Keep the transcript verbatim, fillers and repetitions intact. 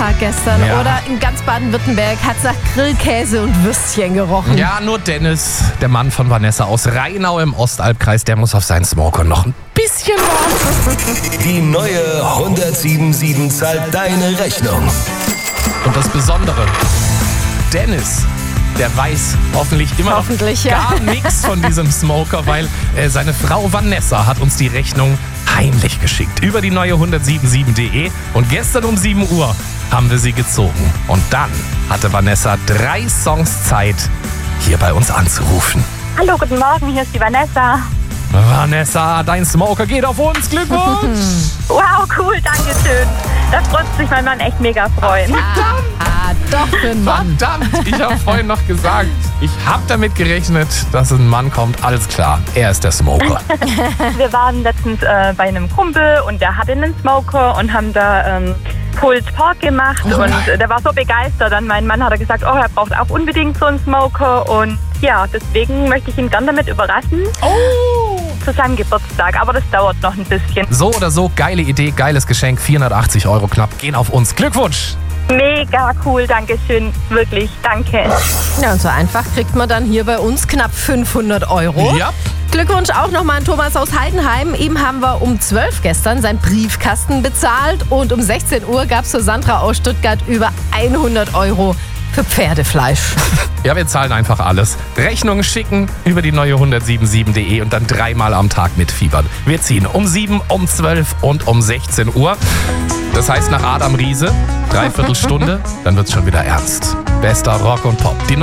Tag gestern, Ja. oder? In ganz Baden-Württemberg hat es nach Grillkäse und Würstchen gerochen. Ja, nur Dennis, der Mann von Vanessa aus Rheinau im Ostalbkreis, der muss auf seinen Smoker noch ein bisschen warten. Die neue hundertsieben zahlt deine Rechnung. Und das Besondere, Dennis, der weiß hoffentlich immer Hoffentlich, noch ja. gar nichts von diesem Smoker, weil äh, seine Frau Vanessa hat uns die Rechnung heimlich geschickt über die neue hundertsiebenundsiebzig punkt de und gestern um sieben Uhr haben wir sie gezogen. Und dann hatte Vanessa drei Songs Zeit, hier bei uns anzurufen. Hallo, guten Morgen, hier ist die Vanessa. Vanessa, dein Smoker geht auf uns. Glückwunsch! Wow, cool, danke schön. Da freut sich mein Mann echt mega freuen. Ah, doch für einen Mann. Verdammt, ich habe vorhin noch gesagt, ich habe damit gerechnet, dass ein Mann kommt. Alles klar, er ist der Smoker. Wir waren letztens äh, bei einem Kumpel und der hatte einen Smoker und haben da ähm, Pulled Pork gemacht Oh, und geil. äh, der war so begeistert. Dann mein Mann hat er gesagt, oh, er braucht auch unbedingt so einen Smoker und ja, deswegen möchte ich ihn gern damit überraschen. Oh! Zu seinem Geburtstag, aber das dauert noch ein bisschen. So oder so, geile Idee, geiles Geschenk, vierhundertachtzig Euro knapp, gehen auf uns. Glückwunsch! Mega cool, danke schön, wirklich, danke. Ja, und so einfach kriegt man dann hier bei uns knapp fünfhundert Euro. Ja. Glückwunsch auch nochmal an Thomas aus Heidenheim. Eben haben wir um zwölf gestern seinen Briefkasten bezahlt und um sechzehn Uhr gab es für Sandra aus Stuttgart über hundert Euro für Pferdefleisch. Ja, wir zahlen einfach alles. Rechnungen schicken über die neue hundertsiebenundsiebzig punkt de und dann dreimal am Tag mitfiebern. Wir ziehen um sieben, um zwölf und um sechzehn Uhr. Das heißt nach Adam Riese, dreiviertel Stunde, dann wird's schon wieder ernst. Bester Rock und Pop. Die